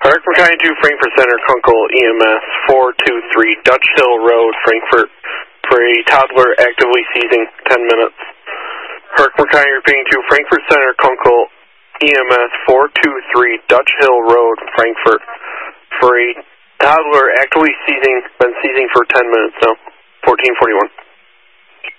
Hark McKay to Frankfurt Center, Kunkel, EMS 423 Dutch Hill Road, Frankfurt, for a toddler actively seizing, 10 minutes. Hark McKay repeating to Frankfurt Center, Kunkel, EMS 423 Dutch Hill Road, Frankfurt, for a toddler actively seizing, been seizing for 10 minutes now, 1441.